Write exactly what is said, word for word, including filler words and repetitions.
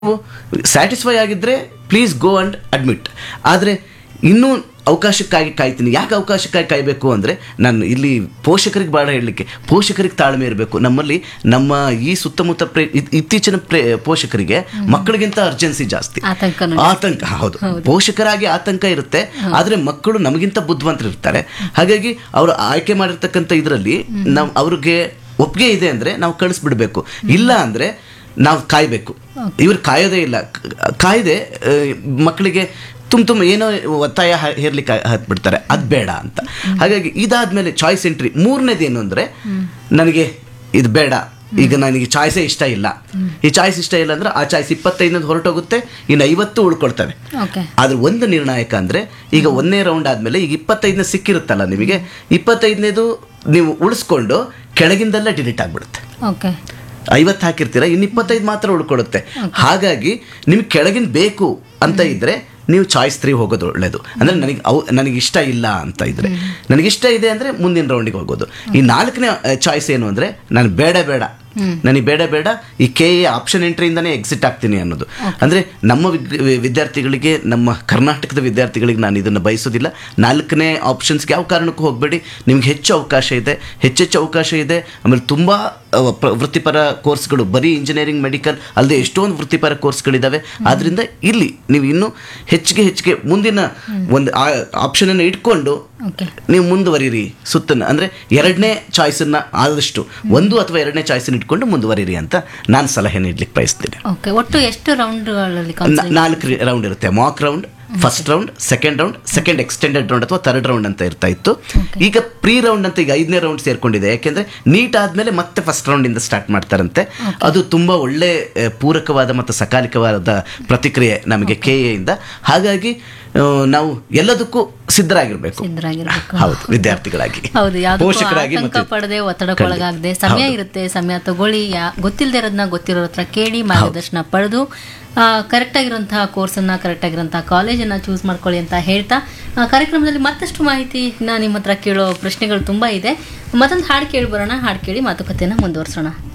Satisfy ಆಗಿದ್ರೆ please go and admit. ಆದರೆ ಇನ್ನೂ ಅವಕಾಶಕ್ಕಾಗಿ ಕಾಯ್ತೀನಿ. ಯಾಕೆ ಅವಕಾಶಕ್ಕಾಗಿ ಕಾಯಬೇಕು ಅಂದರೆ, ನಾನು ಇಲ್ಲಿ ಪೋಷಕರಿಗೆ ಭಾಳ ಹೇಳಲಿಕ್ಕೆ, ಪೋಷಕರಿಗೆ ತಾಳ್ಮೆ ಇರಬೇಕು. ನಮ್ಮಲ್ಲಿ ನಮ್ಮ ಈ ಸುತ್ತಮುತ್ತ ಪ್ರೇ ಇತ್- ಇತ್ತೀಚಿನ ಪ್ರೇ ಪೋಷಕರಿಗೆ ಮಕ್ಕಳಿಗಿಂತ ಅರ್ಜೆನ್ಸಿ ಜಾಸ್ತಿ, ಆತಂಕನೂ ಆತಂಕ. ಹೌದು, ಪೋಷಕರಾಗಿ ಆತಂಕ ಇರುತ್ತೆ, ಆದರೆ ಮಕ್ಕಳು ನಮಗಿಂತ ಬುದ್ಧಿವಂತರು ಇರ್ತಾರೆ. ಹಾಗಾಗಿ ಅವರು ಆಯ್ಕೆ ಮಾಡಿರ್ತಕ್ಕಂಥ ಇದರಲ್ಲಿ ನಾವು ಅವ್ರಿಗೆ ಒಪ್ಪಿಗೆ ಇದೆ ಅಂದರೆ ನಾವು ಕಳಿಸ್ಬಿಡ್ಬೇಕು. ಇಲ್ಲ ಅಂದರೆ ನಾವು ಕಾಯಬೇಕು. ಇವ್ರು ಕಾಯೋದೇ ಇಲ್ಲ. ಕಾಯ್ದೆ ಆ, ಮಕ್ಕಳಿಗೆ ತುಂಬ ತುಂಬ ಏನೋ ಒತ್ತಾಯ ಹ- ಹೇರ್ಲಿಕ್ಕೆ ಹತ್ಬಿಡ್ತಾರೆ, ಅದು ಬೇಡ ಅಂತ. ಹಾಗಾಗಿ ಇದಾದ್ಮೇಲೆ ಚಾಯ್ಸ್ ಎಂಟ್ರಿ. ಮೂರನೇದು ಏನು ಅಂದರೆ, ನನಗೆ ಇದು ಬೇಡ, ಈಗ ನನಗೆ ಚಾಯ್ಸೇ ಇಷ್ಟ ಇಲ್ಲ. ಈ ಚಾಯ್ಸ್ ಇಷ್ಟ ಇಲ್ಲ ಅಂದ್ರೆ ಆ ಚಾಯ್ಸ್ ಇಪ್ಪತ್ತೈದನೇದು ಹೊರಟೋಗುತ್ತೆ, ಇನ್ನು ಐವತ್ತು ಉಳ್ಕೊಳ್ತವೆ. ಓಕೆ. ಆದ್ರೆ ಒಂದು ನಿರ್ಣಾಯಕ ಅಂದರೆ, ಈಗ ಒಂದನೇ ರೌಂಡ್ ಆದಮೇಲೆ ಈಗ ಇಪ್ಪತ್ತೈದನೇ ಸಿಕ್ಕಿರುತ್ತಲ್ಲ ನಿಮಗೆ, ಇಪ್ಪತ್ತೈದನೇದು ನೀವು ಉಳಿಸ್ಕೊಂಡು ಕೆಳಗಿಂದೆಲ್ಲ ಡಿಲೀಟ್ ಆಗಿಬಿಡುತ್ತೆ. ಓಕೆ. ಐವತ್ತು ಹಾಕಿರ್ತೀರ, ಇನ್ನು ಇಪ್ಪತ್ತೈದು ಮಾತ್ರ ಉಳ್ಕೊಡುತ್ತೆ. ಹಾಗಾಗಿ ನಿಮ್ಗೆ ಕೆಳಗಿನ ಬೇಕು ಅಂತ ಇದ್ರೆ ನೀವು ಚಾಯ್ಸ್ ತ್ರೀ ಹೋಗೋದು ಒಳ್ಳೇದು. ಅಂದರೆ ನನಗೆ ಅವು ನನಗೆ ಇಷ್ಟ ಇಲ್ಲ ಅಂತ ಇದ್ರೆ, ನನಗಿಷ್ಟ ಇದೆ ಅಂದರೆ ಮುಂದಿನ ರೌಂಡಿಗೆ ಹೋಗೋದು. ಈ ನಾಲ್ಕನೇ ಚಾಯ್ಸ್ ಏನು ಅಂದರೆ, ನಾನು ಬೇಡ ಬೇಡ ನನಗೆ ಬೇಡ ಬೇಡ ಈ ಕೆ ಎ ಆಪ್ಷನ್ ಎಂಟ್ರಿಯಿಂದನೇ ಎಕ್ಸಿಟ್ ಆಗ್ತೀನಿ ಅನ್ನೋದು. ಅಂದರೆ ನಮ್ಮ ವಿದ್- ವಿದ್ಯಾರ್ಥಿಗಳಿಗೆ, ನಮ್ಮ ಕರ್ನಾಟಕದ ವಿದ್ಯಾರ್ಥಿಗಳಿಗೆ ನಾನು ಇದನ್ನು ಬಯಸೋದಿಲ್ಲ. ನಾಲ್ಕನೇ ಆಪ್ಷನ್ಸ್ಗೆ ಯಾವ ಕಾರಣಕ್ಕೂ ಹೋಗಬೇಡಿ. ನಿಮ್ಗೆ ಹೆಚ್ಚು ಅವಕಾಶ ಇದೆ, ಹೆಚ್ಚೆಚ್ಚು ಅವಕಾಶ ಇದೆ. ಆಮೇಲೆ ತುಂಬ ವೃತ್ತಿಪರ ಕೋರ್ಸ್ಗಳು, ಬರೀ ಇಂಜಿನಿಯರಿಂಗ್, ಮೆಡಿಕಲ್ ಅಲ್ಲದೆ ಎಷ್ಟೊಂದು ವೃತ್ತಿಪರ ಕೋರ್ಸ್ಗಳಿದ್ದಾವೆ. ಆದ್ದರಿಂದ ಇಲ್ಲಿ ನೀವು ಇನ್ನೂ ಹೆಚ್ಚಿಗೆ ಹೆಚ್ಚಿಗೆ ಮುಂದಿನ ಒಂದು ಆಪ್ಷನನ್ನು ಇಟ್ಕೊಂಡು ಓಕೆ. ನೀವು ಮುಂದುವರಿರಿ. ಸುತ್ತನ್ನು ಅಂದರೆ ಎರಡನೇ ಚಾಯ್ಸನ್ನು ಆದಷ್ಟು ಒಂದು ಅಥವಾ ಎರಡನೇ ಚಾಯ್ಸನ್ನು ಇಟ್ಕೊಂಡು ಮುಂದುವರಿರಿ ಅಂತ ನಾನು ಸಲಹೆ ನೀಡ್ಲಿಕ್ಕೆ ಬಯಸ್ತೀನಿ. ಓಕೆ. ಒಟ್ಟು ಎಷ್ಟು ರೌಂಡ್ಗಳಲ್ಲಿ ನ- ನಾಲ್ಕು ರೌಂಡ್ ಇರುತ್ತೆ. Mach round, first round, second round, second extended round ಅಥವಾ ಥರ್ಡ್ ರೌಂಡ್ ಅಂತ ಇರ್ತಾ ಇತ್ತು. ಈಗ ಪ್ರೀ ರೌಂಡ್ ಅಂತ ಈಗ ಐದನೇ ರೌಂಡ್ ಸೇರ್ಕೊಂಡಿದೆ. ಯಾಕೆಂದ್ರೆ ನೀಟ್ ಆದ್ಮೇಲೆ ಮತ್ತೆ ಫಸ್ಟ್ ರೌಂಡ್ ಇಂದ ಸ್ಟಾರ್ಟ್ ಮಾಡ್ತಾರಂತೆ. ಅದು ತುಂಬಾ ಒಳ್ಳೆ ಆ, ಪೂರಕವಾದ ಮತ್ತು ಸಕಾಲಿಕವಾದ ಪ್ರತಿಕ್ರಿಯೆ ನಮಗೆ ಕೆ ಎ ಇಂದ. ಹಾಗಾಗಿ ಆ, ನಾವು ಎಲ್ಲದಕ್ಕೂ ಸಿದ್ಧರಾಗಿರ್ಬೇಕು. ಸಿದ್ಧರಾಗಿರ್ಬೇಕು. ಹೌದು, ವಿದ್ಯಾರ್ಥಿಗಳಾಗಿ, ಹೌದು. ಯಾವ್ದಕ್ಕೂ ಪೋಷಕರಾಗಿ ಆತಂಕ ಮತ್ತು ಪಡದೆ, ಒತ್ತಡಕ್ಕೊಳಗಾಗದೆ, ಸಮಯ ಹೌದು. ಇರುತ್ತೆ, ಸಮಯ ತಗೊಳ್ಳಿ. ಯಾ- ಗೊತ್ತಿಲ್ಲದೆ ಇರೋದನ್ನ ಗೊತ್ತಿರೋ ಹತ್ರ ಕೇಳಿ ಮಾರ್ಗದರ್ಶನ ಪಡೆದು ಕರೆಕ್ಟ್ ಆಗಿರುವಂತಹ ಕೋರ್ಸನ್ನ, ಕರೆಕ್ಟ್ ಆಗಿರುವಂತಹ ಕಾಲೇಜನ್ನ ಚೂಸ್ ಮಾಡ್ಕೊಳ್ಳಿ ಅಂತ ಹೇಳ್ತಾ, ಆ, ಕಾರ್ಯಕ್ರಮದಲ್ಲಿ ಮತ್ತಷ್ಟು ಮಾಹಿತಿ ನಾ ನಿಮ್ಮ ಹತ್ರ ಕೇಳೋ ಪ್ರಶ್ನೆಗಳು ತುಂಬಾ ಇದೆ. ಮತ್ತೊಂದು ಹಾಡು ಕೇಳಿ ಬರೋಣ. ಹಾಡು ಕೇಳಿ ಮಾತುಕತೆಯನ್ನ ಮುಂದುವರಿಸೋಣ.